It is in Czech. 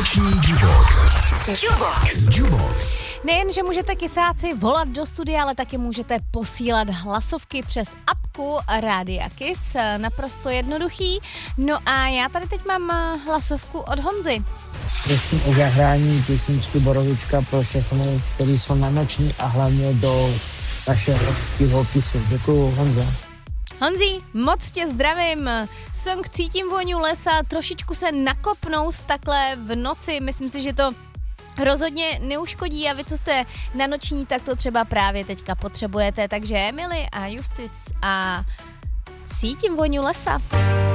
Vánoční Jubox. Jubox. Nejen, že můžete kysáci volat do studia, ale taky můžete posílat hlasovky přes apku Rádia Kiss. Naprosto jednoduchý. No a já tady teď mám hlasovku od Honzy. Prosím o zahrání písničky Borovička pro všechny, kteří jsou na noční a hlavně do vašeho pisu. Děkuju, Honza. Honzi, moc tě zdravím. Song Cítím vůni lesa, trošičku se nakopnout takhle v noci, myslím si, že to rozhodně neuškodí a vy, co jste na noční, tak to třeba právě teďka potřebujete, takže Emily a Justis a Cítím vůni lesa.